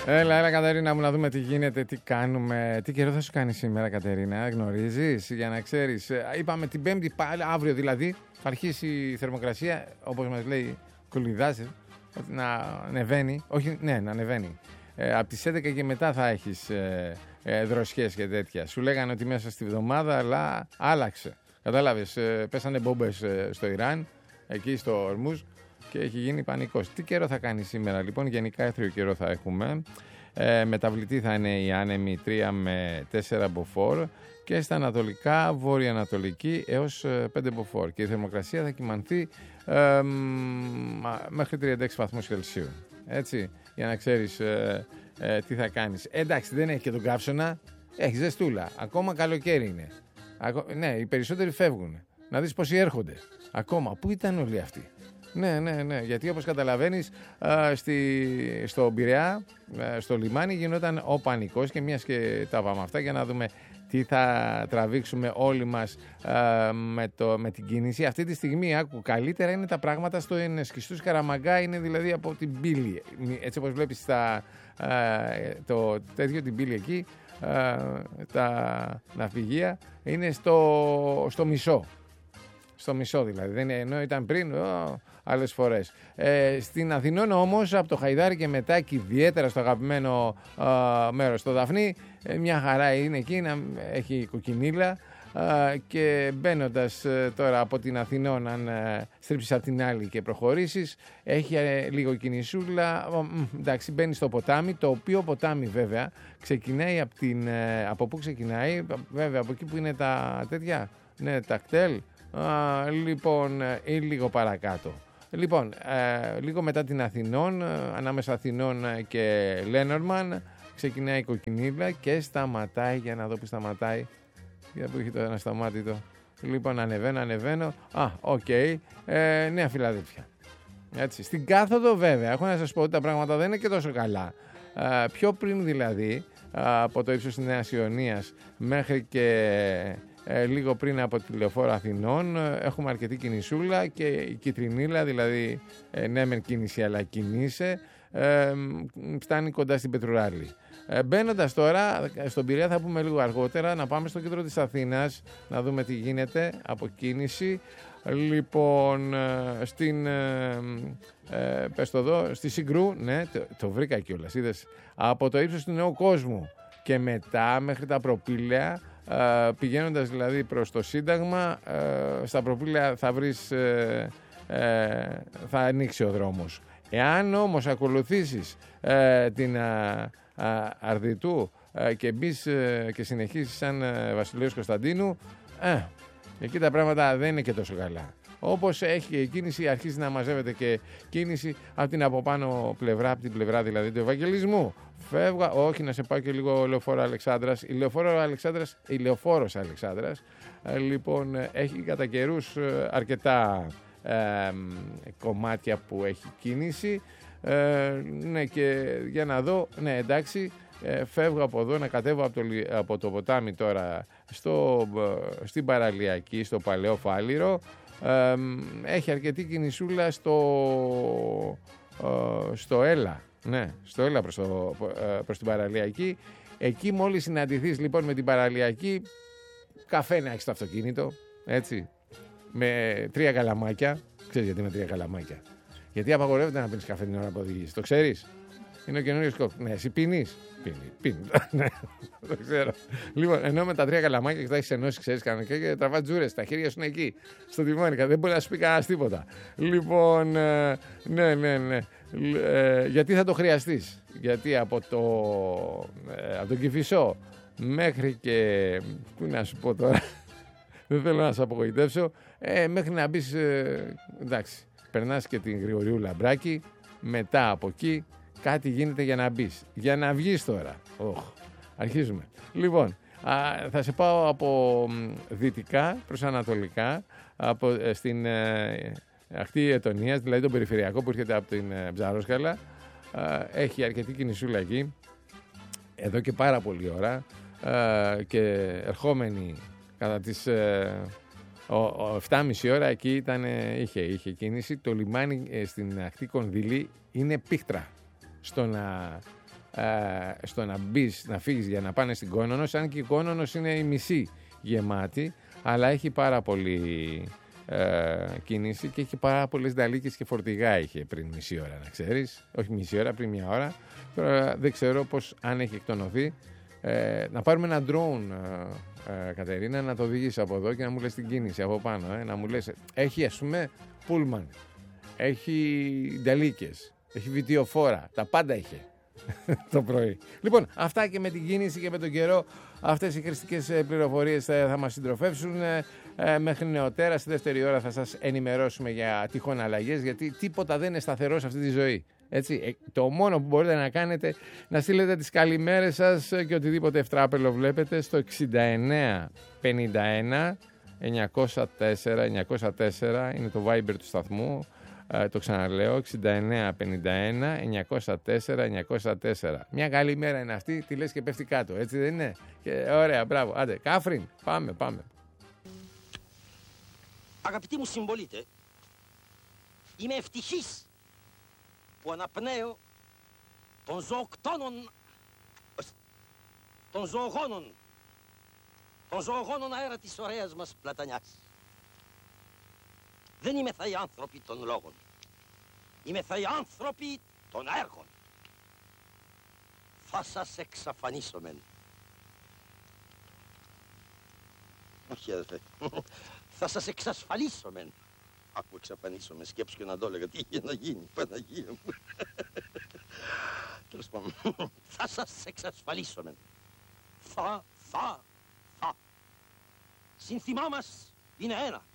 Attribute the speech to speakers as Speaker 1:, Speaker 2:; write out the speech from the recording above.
Speaker 1: Έλα, Κατερίνα μου, να δούμε τι γίνεται, τι κάνουμε. Τι καιρό θα σου κάνει σήμερα, Κατερίνα, γνωρίζεις, για να ξέρεις. Είπαμε την Πέμπτη, πάλι αύριο δηλαδή, θα αρχίσει η θερμοκρασία, όπως μας λέει Κουλιδάς, να ανεβαίνει. Όχι, ναι, να ανεβαίνει. Από τις 11 και μετά θα έχεις δροσιές και τέτοια. Σου λέγανε ότι μέσα στη βδομάδα, αλλά άλλαξε. Κατάλαβες, πέσανε μπόμπες στο Ιράν, εκεί στο Ορμούζ, και έχει γίνει πανικός. Τι καιρό θα κάνει σήμερα, λοιπόν? Γενικά έθριο καιρό θα έχουμε. Μεταβλητή θα είναι η άνεμη 3 με 4 μποφόρ και στα ανατολικά, βόρεια-ανατολική έως 5 μποφόρ. Και η θερμοκρασία θα κυμανθεί μέχρι 36 βαθμούς Κελσίου. Έτσι, για να ξέρεις τι θα κάνεις. Εντάξει, δεν έχει και τον καύσωνα, έχει ζεστούλα. Ακόμα καλοκαίρι είναι. Ναι, οι περισσότεροι φεύγουν. Να δεις πόσοι έρχονται. Ακόμα, πού ήταν όλοι αυτοί? Ναι, γιατί όπως καταλαβαίνεις στο Πειραιά, στο λιμάνι γινόταν ο πανικός, και μιας και τα πάμε αυτά για να δούμε τι θα τραβήξουμε όλοι μας με την κίνηση. Αυτή τη στιγμή, άκου, καλύτερα είναι τα πράγματα στο Ενσκιστούς Καραμαγκά, είναι δηλαδή από την πύλη. Έτσι όπως βλέπεις το τέτοιο, την πύλη εκεί, τα ναυπηγεία είναι στο μισό. Στο μισό δηλαδή, δεν είναι, ενώ ήταν πριν άλλες φορές. Στην Αθηνών όμως, από το Χαϊδάρι και μετά, και ιδιαίτερα στο αγαπημένο μέρος, στο Δαφνί, μια χαρά είναι εκεί, έχει κοκκινίλα, και μπαίνοντας τώρα από την Αθηνών, αν στρίψεις από την άλλη και προχωρήσεις, έχει λίγο κινησούλα. Εντάξει, μπαίνει στο ποτάμι, το οποίο ποτάμι βέβαια ξεκινάει από πού ξεκινάει? Βέβαια από εκεί που είναι τα τέτοια, ναι, τα κτέλ. Λοιπόν, ή λίγο παρακάτω. Λοιπόν, λίγο μετά την Αθηνών, ανάμεσα Αθηνών και Λένορμαν, ξεκινάει η κοκκινίλα και σταματάει, για να δω που σταματάει. Για που έχει το ένα σταμάτητο. Λοιπόν, ανεβαίνω. Οκ. Νέα Φιλαδέλφια. Έτσι. Στην κάθοδο βέβαια, έχω να σας πω ότι τα πράγματα δεν είναι και τόσο καλά. Πιο πριν δηλαδή, από το ύψος της Νέας Ιωνίας μέχρι και λίγο πριν από τη Λεωφόρο Αθηνών, έχουμε αρκετή κινησούλα, και η Κιτρινίλα, δηλαδή ναι μεν κίνηση αλλά κινείσαι, φτάνει κοντά στην Πετρουράλη. Μπαίνοντας τώρα στον Πειραιά, θα πούμε λίγο αργότερα, να πάμε στο κέντρο της Αθήνας να δούμε τι γίνεται από κίνηση. Λοιπόν, στη Συγκρού, ναι, το βρήκα κιόλας, είδες, από το ύψος του Νέου Κόσμου και μετά μέχρι τα Προπήλαια, πηγαίνοντας δηλαδή προς το Σύνταγμα, στα Προπήλαια θα βρεις, θα ανοίξει ο δρόμος. Εάν όμως ακολουθήσεις την Αρδιτού και μπεις και συνεχίσεις σαν Βασιλέος Κωνσταντίνου, εκεί τα πράγματα δεν είναι και τόσο καλά. Όπως έχει η κίνηση, αρχίζει να μαζεύεται και κίνηση από την από πάνω πλευρά, από την πλευρά δηλαδή του Ευαγγελισμού. Φεύγα, όχι, να σε πάω και λίγο Λεωφόρο Αλεξάνδρας. Η Λεωφόρος Αλεξάνδρας, λοιπόν, έχει κατά καιρούς αρκετά κομμάτια που έχει κίνηση. Ναι, και για να δω, ναι, εντάξει, φεύγω από εδώ, να κατέβω από το ποτάμι τώρα στην Παραλιακή, στο Παλαιό Φάληρο. Έχει αρκετή κινησούλα στο Έλα. Ναι, στο Έλα προς την Παραλιακή. Εκεί μόλις συναντηθείς λοιπόν με την Παραλιακή, καφέ να έχεις το αυτοκίνητο, έτσι, με 3 καλαμάκια. Ξέρεις γιατί με 3 καλαμάκια? Γιατί απαγορεύεται να πίνεις καφέ την ώρα που οδηγείς. Το ξέρεις? Είναι ο καινούριος κόκκ. Ναι, εσύ πίνεις? Πίνει. Ναι, το ξέρω. Λοιπόν, ενώ με τα 3 καλαμάκια και τα έχεις ενώσει, ξέρεις, κανονικά, και τραβάς τζούρες, τα χέρια σου είναι εκεί, στο τιμόνι, δεν μπορεί να σου πει κανένας τίποτα. Λοιπόν, ναι. Γιατί θα το χρειαστείς? Γιατί από τον Κηφισό μέχρι και, πού να σου πω τώρα, δεν θέλω να σε απογοητεύσω, μέχρι να μπεις, εντάξει, περνάς και την Γρηγοριού Λαμπράκη, μετά από εκεί κάτι γίνεται για να μπεις. Για να βγεις τώρα. Αρχίζουμε. Λοιπόν, θα σε πάω από δυτικά προς ανατολικά, στην ακτή Ετωνίας, δηλαδή τον περιφερειακό που έρχεται από την Ψαρόσκαλα. Έχει αρκετή κινησούλα εκεί, εδώ και πάρα πολλή ώρα, και ερχόμενοι κατά τις 7.30 ώρα εκεί είχε κίνηση. Το λιμάνι στην ακτή Κονδύλη είναι πίχτρα στο να στο να μπεις, να φύγεις για να πάνε στην Κόνονος, αν και η Κόνονος είναι η μισή γεμάτη, αλλά έχει πάρα πολύ κίνηση και έχει πάρα πολλές νταλίκες και φορτηγά είχε πριν μισή ώρα, να ξέρεις. Όχι μισή ώρα, πριν μια ώρα. Τώρα δεν ξέρω πώς, αν έχει εκτονωθεί. Να πάρουμε ένα drone, Κατερίνα, να το οδηγήσει από εδώ και να μου λες την κίνηση από πάνω. Να μου λες, έχει ας πούμε πούλμαν, έχει νταλίκες, έχει βιτιοφόρα, τα πάντα είχε το πρωί. Λοιπόν, αυτά και με την κίνηση και με τον καιρό. Αυτές οι χρηστικές πληροφορίες θα μας συντροφεύσουν μέχρι νεοτέρα. Στη δεύτερη ώρα θα σας ενημερώσουμε για τυχόν αλλαγές, γιατί τίποτα δεν είναι σταθερό σε αυτή τη ζωή. Έτσι, το μόνο που μπορείτε να κάνετε, να στείλετε τις καλημέρες σας και οτιδήποτε ευτράπελο βλέπετε στο 69 51 904 904, είναι το Viber του σταθμού. Το ξαναλέω, 69 51 904 904. Μια καλή μέρα είναι αυτή, τη λες και πέφτει κάτω, έτσι δεν είναι? Και, ωραία, μπράβο. Άντε, Κάφριν, πάμε.
Speaker 2: Αγαπητοί μου συμπολίτε, είμαι ευτυχής που αναπνέω των ζωογόνων αέρα της ωραίας μας Πλατανιάς. Δεν είμαι θα οι άνθρωποι των λόγων. Είμαι θα οι άνθρωποι των έργων. Θα σας εξαφανίσομεν. Όχι, αδελφέ. Θα σας εξασφαλίσομεν. Άκου, εξαφανίσομεν. Σκέψου και να το έλεγα. Τι είχε να γίνει, Παναγία μου. Τέλος πάντων. Θα σας εξασφαλίσομεν. Θα. Σύνθημά μας είναι ένα.